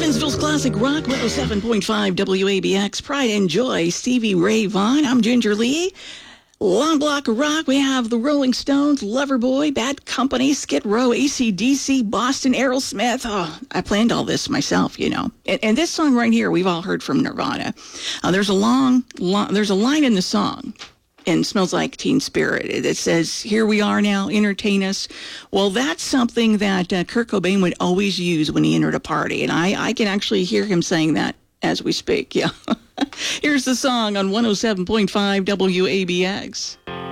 Evansville's Classic Rock, 107.5 WABX, Pride and Joy, Stevie Ray Vaughan. I'm Ginger Lee. Long Block of Rock, we have the Rolling Stones, Loverboy, Bad Company, Skid Row, AC/DC, Boston, Aerosmith. Oh, I planned all this myself, you know. And this song right here, we've all heard from Nirvana. There's a line in the song, and Smells Like Teen Spirit. It says, "Here we are now, entertain us." Well, that's something that Kurt Cobain would always use when he entered a party, and I can actually hear him saying that as we speak, yeah. Here's the song on 107.5 WABX.